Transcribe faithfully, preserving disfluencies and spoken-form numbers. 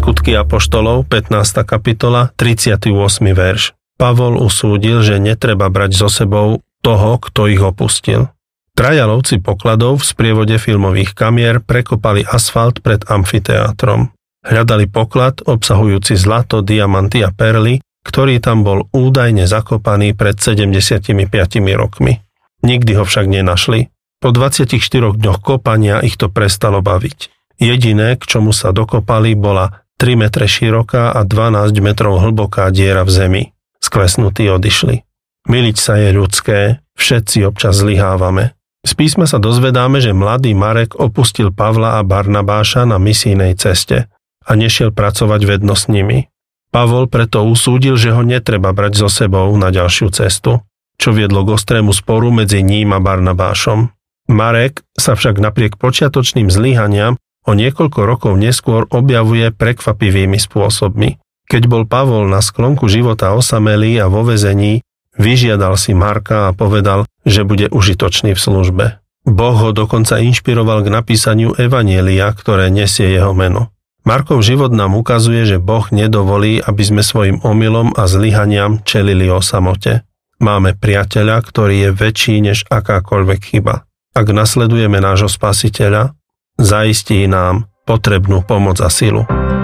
Skutky apoštolov, pätnásta kapitola, tridsiaty ôsmy verš. Pavol usúdil, že netreba brať so sebou toho, kto ich opustil. Traja lovci pokladov v sprievode filmových kamier prekopali asfalt pred amfiteátrom. Hľadali poklad obsahujúci zlato, diamanty a perly, ktorý tam bol údajne zakopaný pred sedemdesiatimi piatimi rokmi. Nikdy ho však nenašli. Po dvadsiatich štyroch dňoch kopania ich to prestalo baviť. Jediné, k čomu sa dokopali, bola tri metre široká a dvanásť metrov hlboká diera v zemi. Sklesnutí odišli. Miliť sa je ľudské, všetci občas zlyhávame. Z písma sa dozvedáme, že mladý Marek opustil Pavla a Barnabáša na misijnej ceste a nešiel pracovať vedno s nimi. Pavol preto usúdil, že ho netreba brať so sebou na ďalšiu cestu, čo viedlo k ostrému sporu medzi ním a Barnabášom. Marek sa však napriek počiatočným zlyhaniam o niekoľko rokov neskôr objavuje prekvapivými spôsobmi. Keď bol Pavol na sklonku života osamelý a vo väzení, vyžiadal si Marka a povedal, že bude užitočný v službe. Boh ho dokonca inšpiroval k napísaniu evanjelia, ktoré nesie jeho meno. Markov život nám ukazuje, že Boh nedovolí, aby sme svojim omylom a zlyhaniam čelili o samote. Máme priateľa, ktorý je väčší než akákoľvek chyba. Ak nasledujeme nášho Spasiteľa, zaistí nám potrebnú pomoc a silu.